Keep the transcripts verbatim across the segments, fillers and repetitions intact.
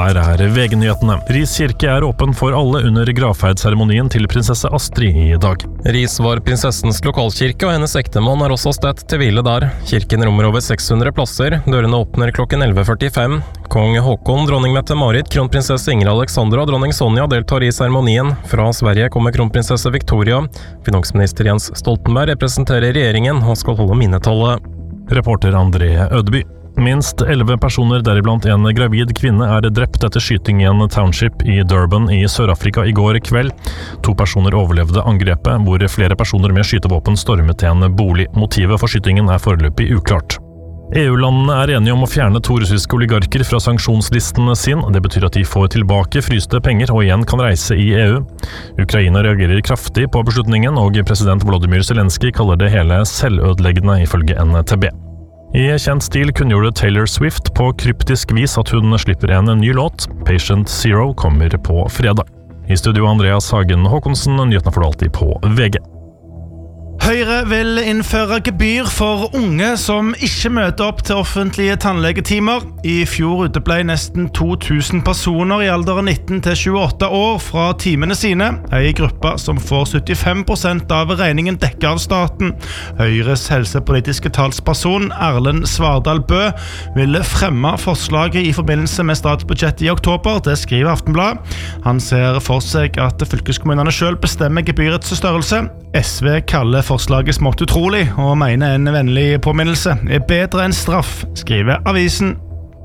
Her er V G-nyhetene. Ris kirke er åpen for alle under gravferdsseremonien til prinsesse Astrid i dag. Ris var prinsessens lokalkirke, og hennes ektemann er også stedt til hvile der. Kirken rommer over seks hundre plasser. Dørene åpner klokken elleve førtifem. Kong Håkon, dronning Mette-Marit, kronprinsesse Ingrid Alexandra og dronning Sonja deltar i seremonien. Fra Sverige kommer kronprinsesse Victoria. Finansminister Jens Stoltenberg representerer regjeringen og skal holde minnetallet. Reporter André Ødeby. Minst elleve personer, deriblant en gravid kvinne, er drept etter skyting i en township i Durban i Sør-Afrika i går kveld. To personer overlevde angrepet, hvor flere personer med skytevåpen stormet til en bolig. Motivet for skytingen er foreløpig uklart. E U-landene er enige om å fjerne to russiske oligarker fra sanksjonslisten sin. Det betyr at de får tilbake fryste penger og igjen kan reise i E U. Ukraina reagerer kraftig på beslutningen, og president Volodymyr Zelensky kaller det hele selvødeleggende, ifølge N T B. I kjent stil kunngjorde Taylor Swift på kryptisk vis at hun slipper en ny låt. Patient Zero kommer på fredag. I studio Andreas Hagen Håkonsen, nyhetene får du alltid på V G. Høyre vil innføre gebyr for unge som ikke møter opp til offentlige tannlegetimer. I fjor uteble nesten to tusen personer i alderen nitten til tjueåtte år fra timene sine. En gruppe som får syttifem prosent av regningen dekket av staten. Høyres helsepolitiske talsperson Erlend Svardal Bø ville fremme forslaget i forbindelse med statsbudsjettet i oktober. Det skriver Aftenbladet. Han ser for seg at fylkeskommunene selv bestemmer gebyrets størrelse. S V kaller forslaget smått utrolig og mener en vennlig påminnelse er bedre enn straff, skriver avisen.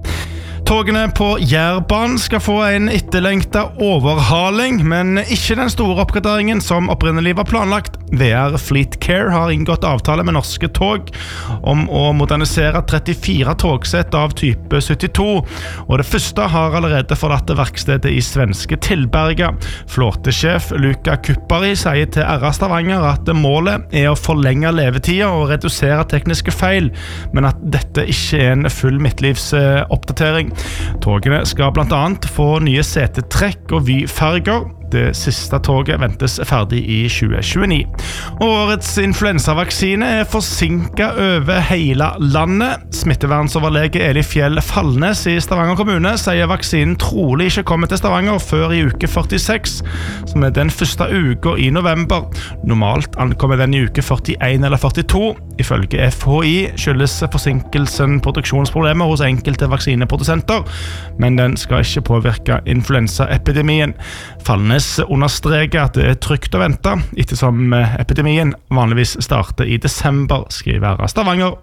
Togene på Jærbanen skal få en etterlengtet overhaling, men ikke den store oppgraderingen som opprinnelig var planlagt. V R Fleet Care har inngått avtale med Norske Tog om å modernisere trettifire togsett av type syttito, og det første har allerede forlatt verkstedet i svenske Tillberga. Flåtesjef Luca Kuppari sier til R A Stavanger at målet er å forlenge levetida og redusere tekniske feil, men at dette ikke er en full midtlivsoppdatering. Togene skal blant annet få nye setetrekk og vyfarger. Det siste toget ventes ferdig i tjue tjueni. Årets influensavaksine er forsinket over hele landet. Smittevernsoverlege Eli Fjell Fallnes i Stavanger kommune sier vaksinen trolig ikke kommer til Stavanger før i uke førtiseks, som er den første uka i november. Normalt ankommer den i uke førtien eller førtito. Ifølge F H I skyldes forsinkelsen produksjonsproblemer hos enkelte vaksineprodusenter, men den skal ikke påvirke influensaepidemien. Fallnes understreker at det er trygt å vente, ettersom epidemien vanligvis starter i desember, skriver Stavanger.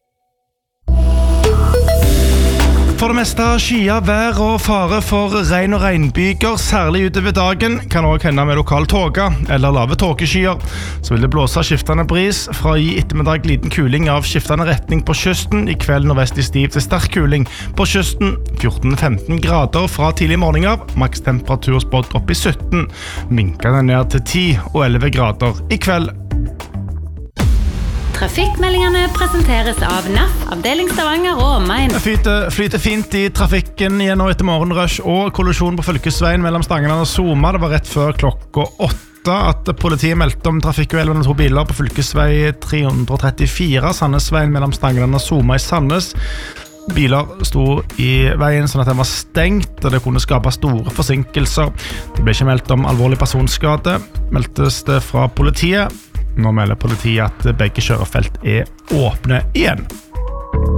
For det meste skyer vær og fare for regn og regnbyger, særlig utover dagen. Kan også hende med lokal tåke eller lave tåkeskyer. Så vil det blåse skiftende bris fra i ettermiddag liten kuling av skiftende retning på kysten. I kveld nordvest i stiv til sterk kuling på kysten. fjorten til femten grader fra tidlig morgen av. Maks temperatur spådd opp i sytten. Minkene ned til ti og elleve grader i kveld. Trafikkmeldingene presenteres av N A F, avdeling Stavanger og omegn. Flyter, flyter fint i trafikken igjen etter morgenrush og kollisjon på fylkesveien mellom Stangeland og Soma. Det var rett før klokka åtte at politiet meldte om trafikkuhell mellom to biler på fylkesvei tre hundre trettifire, Sandnesveien mellom Stangeland og Soma i Sandnes. Biler sto i veien sånn at den var stengt, og det kunne skape store forsinkelser. Det ble ikke meldt om alvorlig personskade, meldtes det fra politiet. Nå melder politiet at begge kjørefelt er åpne igjen.